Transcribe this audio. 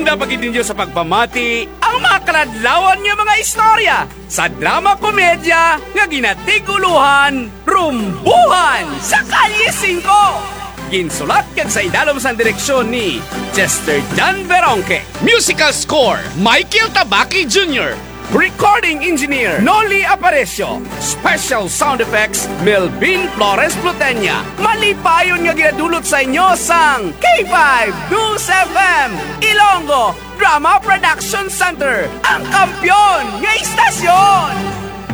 Handa pagid ninyo sa pagpamati ang mga kaladlawan nga mga istorya sa drama komedya nga ginatiguluhan, Rumbuhan sa Kalye 5. Ginsulat kag sa idalom sa direksyon ni Chester Jan Veronque. Musical score, Michael Tabaki Jr. Recording engineer, Noli Aparicio. Special sound effects, Melvin Flores Plutenya. Malipayon nga ginadulot sa inyo sang K5 News FM Ilonggo Drama Production Center, ang kampyon nga istasyon.